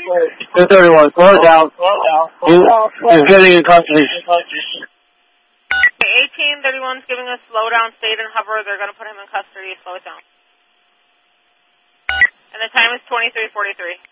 231, slow it down. He's getting in custody. 1831's giving us slow down, stayed in hover. They're going to put him in custody. Slow it down. And the time is 23:43.